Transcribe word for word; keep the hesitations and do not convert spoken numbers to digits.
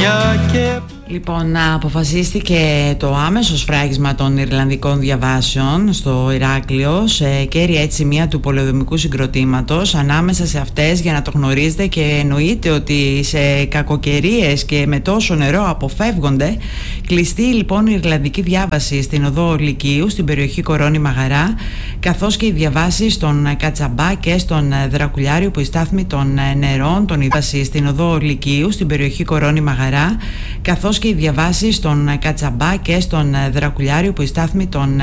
και... Λοιπόν, αποφασίστηκε το άμεσο σφράγισμα των Ιρλανδικών διαβάσεων στο Ηράκλειο σε κέρια έτσι σημεία του πολεοδομικού συγκροτήματος. Ανάμεσα σε αυτές, για να το γνωρίζετε και εννοείται ότι σε κακοκαιρίες και με τόσο νερό αποφεύγονται, κλειστή λοιπόν η Ιρλανδική διάβαση στην οδό Λυκείου στην περιοχή Κορώνη Μαγαρά, καθώς και οι διαβάσεις στον Κατσαμπά και στον Δρακουλιάριο που η στάθμη των νερών των διαβάση στην οδό Λυκείου στην περιοχή Κορώνη Μαγαρά, καθώς και οι διαβάσεις στον Κατσαμπά και στον Δρακουλιάριο που η στάθμη των